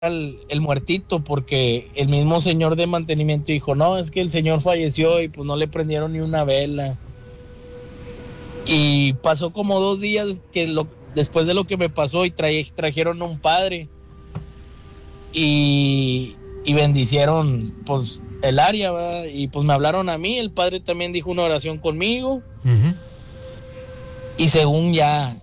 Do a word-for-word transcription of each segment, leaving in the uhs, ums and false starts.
el, el muertito, porque el mismo señor de mantenimiento dijo, no, es que el señor falleció y pues no le prendieron ni una vela. Y pasó como dos días que lo, después de lo que me pasó y traje, trajeron a un padre y, y bendicieron pues el área, ¿verdad? Y pues me hablaron a mí, el padre también dijo una oración conmigo. Uh-huh. Y según ya,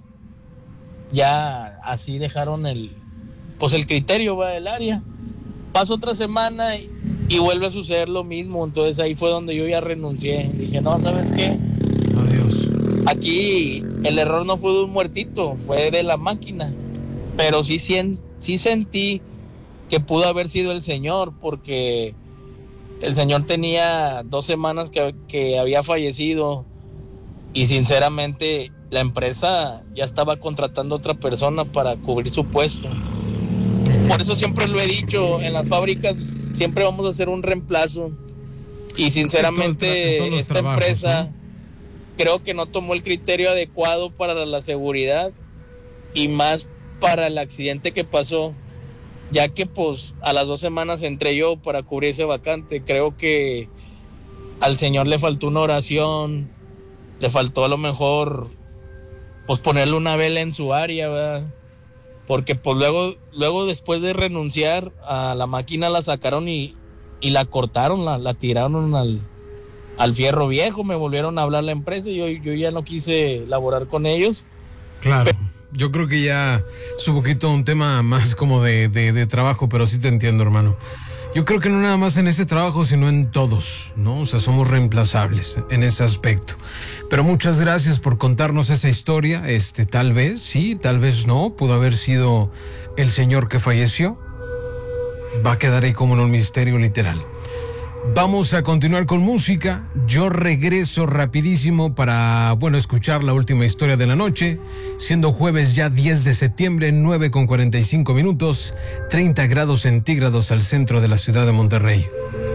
ya así dejaron el, pues el criterio, va, del área. Pasa otra semana y, y vuelve a suceder lo mismo. Entonces ahí fue donde yo ya renuncié. Dije, no, ¿sabes qué? Adiós. Aquí el error no fue de un muertito, fue de la máquina. Pero sí, sí, sí sentí que pudo haber sido el señor, porque el señor tenía dos semanas que, que había fallecido. Y sinceramente la empresa ya estaba contratando a otra persona para cubrir su puesto. Por eso siempre lo he dicho, en las fábricas siempre vamos a hacer un reemplazo. Y sinceramente tra- esta trabajos, empresa, ¿no? Creo que no tomó el criterio adecuado para la seguridad y más para el accidente que pasó, ya que pues a las dos semanas entré yo para cubrir ese vacante. Creo que al señor le faltó una oración, le faltó a lo mejor pues ponerle una vela en su área, ¿verdad? Porque pues luego, luego después de renunciar a la máquina la sacaron y, y la cortaron, la, la tiraron al, al fierro viejo, me volvieron a hablar la empresa y yo, yo ya no quise laborar con ellos. Claro, yo creo que ya es un poquito un tema más como de, de, de trabajo, pero sí te entiendo, hermano. Yo creo que no nada más en ese trabajo, sino en todos, ¿no? O sea, somos reemplazables en ese aspecto. Pero muchas gracias por contarnos esa historia. Este, tal vez, sí, tal vez no. Pudo haber sido el señor que falleció. Va a quedar ahí como en un misterio literal. Vamos a continuar con música. Yo regreso rapidísimo para, bueno, escuchar la última historia de la noche. Siendo jueves ya diez de septiembre, nueve con cuarenta y cinco minutos, treinta grados centígrados al centro de la ciudad de Monterrey.